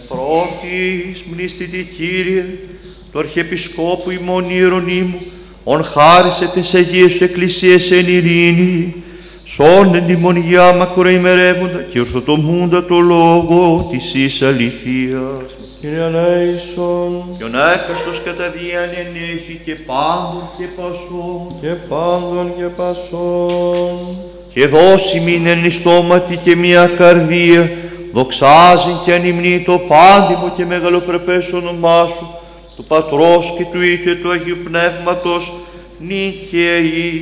Πρώτης μνήστητη Κύριε, του Αρχιεπισκόπου ημών Ιερονύμου, ον χάρισε τες Αγίες σου Εκκλησίες εν ειρήνη, σών εν τιμονιά μακροημερεύοντα και ορθοτομούντα το λόγο της εις αληθείας. Κύριε ελέησον, Ποιον έκαστος κατά διάν ενέχει και πάντων και πασών, και πάντων και πασών, και δώσει μην εν ιστόματι και μια καρδία, δοξάζει και ανυμνεί το πάντιμο και μεγαλοπρεπές όνομά σου, του Πατρός και του Υιού και του Αγίου Πνεύματος, νικαιοί